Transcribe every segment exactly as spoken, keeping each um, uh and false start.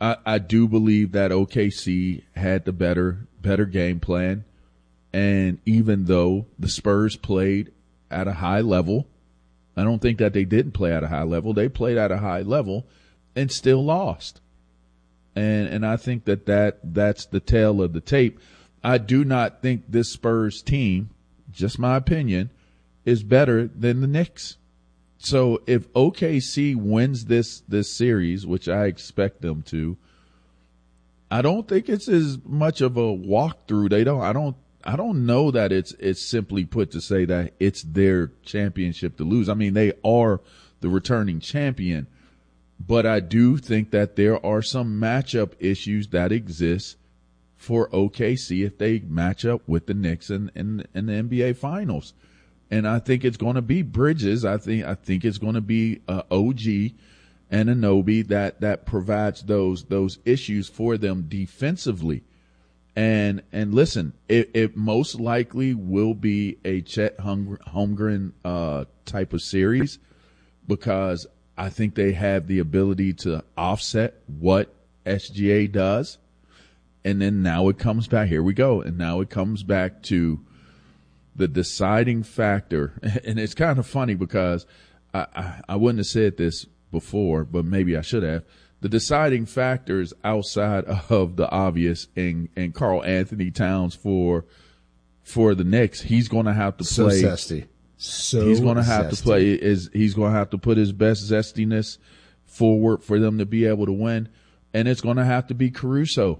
I, I do believe that O K C had the better better game plan. And even though the Spurs played at a high level, I don't think that they didn't play at a high level. They played at a high level and still lost. And and I think that, that that's the tale of the tape. I do not think this Spurs team, just my opinion, is better than the Knicks. So if O K C wins this this series, which I expect them to, I don't think it's as much of a walkthrough. They don't. I don't. I don't know that it's it's simply put to say that it's their championship to lose. I mean, they are the returning champion, but I do think that there are some matchup issues that exist for O K C if they match up with the Knicks in, in, in the N B A Finals. And I think it's going to be Bridges. I think I think it's going to be uh, O G and Anunoby that that provides those those issues for them defensively. And and listen, it, it most likely will be a Chet Holmgren uh, type of series because I think they have the ability to offset what S G A does. And then now it comes back. Here we go. And now it comes back to the deciding factor. And it's kind of funny because I, I, I wouldn't have said this before, but maybe I should have. The deciding factors outside of the obvious and, and Karl Anthony Towns for for the Knicks, he's going to have to so play. Zesty. So he's going to have zesty. to play. Is he's going to have to put his best zestiness forward for them to be able to win, and it's going to have to be Caruso.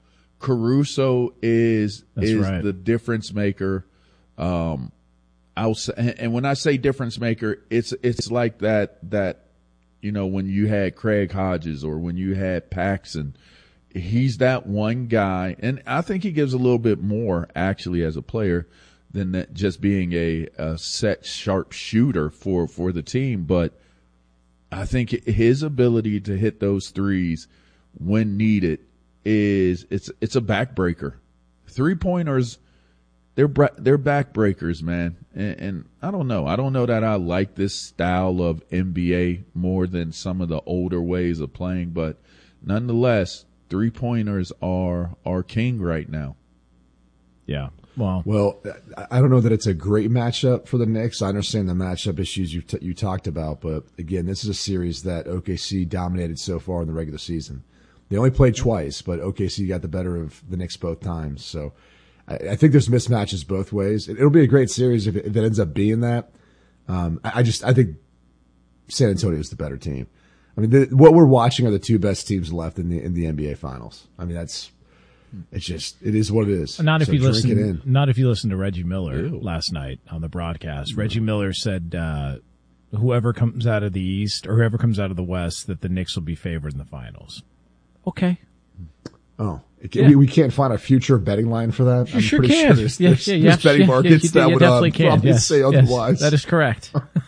Caruso is That's is right. the difference maker. Um, outside, and, and when I say difference maker, it's it's like that that. You know, when you had Craig Hodges or when you had Paxson, he's that one guy. And I think he gives a little bit more actually as a player than that just being a, a set sharp shooter for, for the team. But I think his ability to hit those threes when needed is it's, it's a backbreaker. Three pointers, they're, they're backbreakers, man. And, and I don't know. I don't know that I like this style of N B A more than some of the older ways of playing, but nonetheless, three pointers are, are king right now. Yeah. Well, well, I don't know that it's a great matchup for the Knicks. I understand the matchup issues you t- you talked about, but again, this is a series that O K C dominated so far in the regular season. They only played twice, but O K C got the better of the Knicks both times. So I, I think there's mismatches both ways. It, it'll be a great series if it, if it ends up being that. Um, I, I just I think San Antonio is the better team. I mean, the, what we're watching are the two best teams left in the in the N B A Finals. I mean, that's it's just it is what it is. Not if so you drink listen. it in. Not if you listen to Reggie Miller Ew. last night on the broadcast. Mm-hmm. Reggie Miller said, uh, "Whoever comes out of the East or whoever comes out of the West, that the Knicks will be favored in the finals." Okay. Oh, it, Yeah. we, we can't find a future betting line for that. You I'm sure pretty can. sure there's, Yeah, there's, yeah, there's yes, betting yeah, markets yeah, that you would definitely uh, can. probably Yes, say yes, otherwise. that is correct.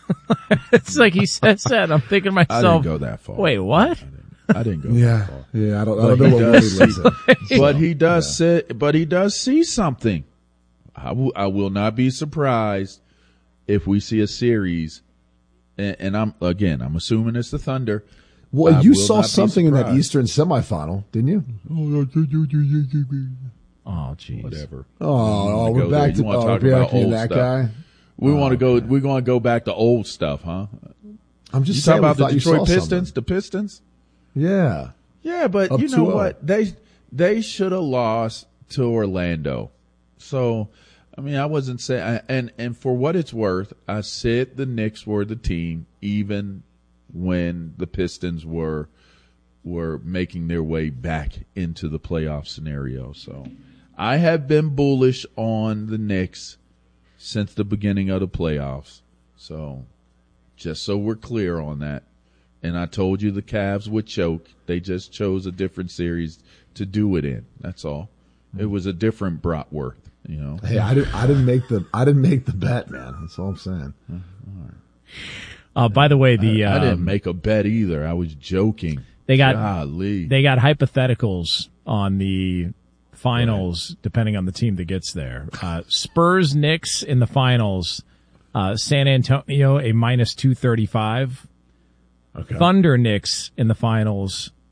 It's like he says that. I'm thinking to I myself, didn't go that far. wait, what? I didn't, I didn't go yeah, that far. yeah. I don't, I But don't know he what does really see- lives in. But he does say, but he does see something. I will, I will not be surprised if we see a series, and, and I'm again, I'm assuming it's the Thunder. Well, I you will saw not be something in that surprised. Eastern semifinal, didn't you? Oh, jeez. Whatever. Oh, You we're wanna go back there. to You wanna oh, talk we're about back to old that stuff. guy. We want to Oh, go. okay. We're going to go back to old stuff, huh? I'm You just talk saying. we about the thought you saw Detroit Pistons. something. The Pistons. Yeah. Yeah, but Up you know two oh. what? They they should have lost to Orlando. So, I mean, I wasn't saying, and and for what it's worth, I said the Knicks were the team, even when the Pistons were were making their way back into the playoff scenario. So, I have been bullish on the Knicks since the beginning of the playoffs. So, just so we're clear on that. And I told you the Cavs would choke. They just chose a different series to do it in. That's all. It was a different Bratworth, you know. Hey, I didn't. I didn't make the. I didn't make the bet, man. That's all I'm saying. Uh, by the way, the I, I didn't um, make a bet either. I was joking. They got Golly. they got hypotheticals on the finals, right, depending on the team that gets there. Uh, Spurs Knicks in the finals. Uh, San Antonio a minus two thirty five. Okay. Thunder Knicks in the finals